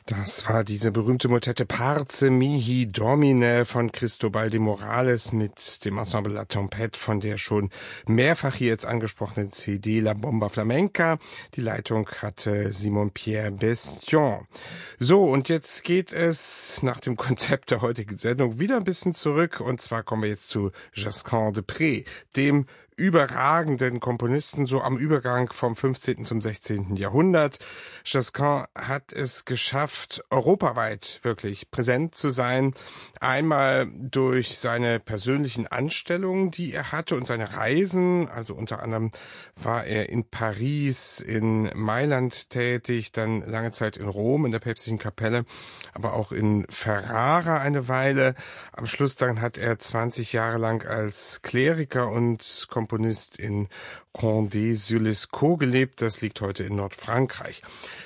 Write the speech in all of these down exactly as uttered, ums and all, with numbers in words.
Das war diese berühmte Motette Parce Mihi Domine von Cristobal de Morales mit dem Ensemble La Tempête von der schon mehrfach hier jetzt angesprochenen C D La Bomba Flamenca. Die Leitung hatte Simon-Pierre Bestion. So, und jetzt geht es nach dem Konzept der heutigen Sendung wieder ein bisschen zurück. Und zwar kommen wir jetzt zu Josquin de Prez, dem überragenden Komponisten, so am Übergang vom fünfzehnten zum sechzehnten Jahrhundert. Josquin hat es geschafft, europaweit wirklich präsent zu sein. Einmal durch seine persönlichen Anstellungen, die er hatte und seine Reisen. Also unter anderem war er in Paris, in Mailand tätig, dann lange Zeit in Rom, in der Päpstlichen Kapelle, aber auch in Ferrara eine Weile. Am Schluss dann hat er zwanzig Jahre lang als Kleriker und Komponist in Condé-sur-Lescaut gelebt. Das liegt heute in Nordfrankreich.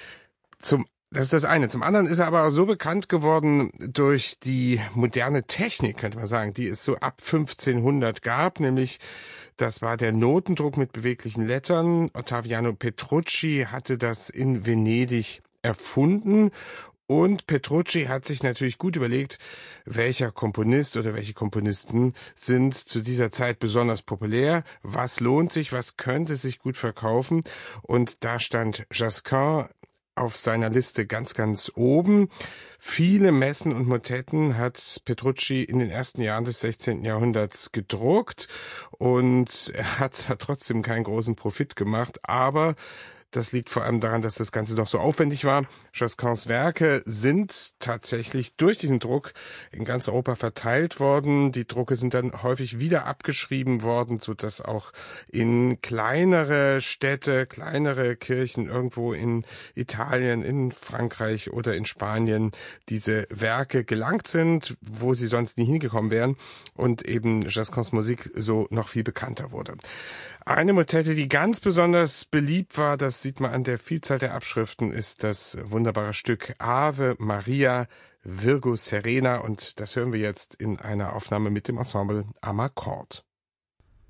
Zum Das ist das eine. Zum anderen ist er aber so bekannt geworden durch die moderne Technik, könnte man sagen, die es so ab fünfzehnhundert gab, nämlich das war der Notendruck mit beweglichen Lettern. Ottaviano Petrucci hatte das in Venedig erfunden. Und Petrucci hat sich natürlich gut überlegt, welcher Komponist oder welche Komponisten sind zu dieser Zeit besonders populär, was lohnt sich, was könnte sich gut verkaufen. Und da stand Josquin auf seiner Liste ganz, ganz oben. Viele Messen und Motetten hat Petrucci in den ersten Jahren des sechzehnten Jahrhunderts gedruckt und er hat zwar trotzdem keinen großen Profit gemacht, aber das liegt vor allem daran, dass das Ganze doch so aufwendig war. Josquins Werke sind tatsächlich durch diesen Druck in ganz Europa verteilt worden. Die Drucke sind dann häufig wieder abgeschrieben worden, sodass auch in kleinere Städte, kleinere Kirchen irgendwo in Italien, in Frankreich oder in Spanien diese Werke gelangt sind, wo sie sonst nie hingekommen wären und eben Josquins Musik so noch viel bekannter wurde. Eine Motette, die ganz besonders beliebt war, das sieht man an der Vielzahl der Abschriften, ist das wunderbare Stück Ave Maria Virgo Serena und das hören wir jetzt in einer Aufnahme mit dem Ensemble Amarcord.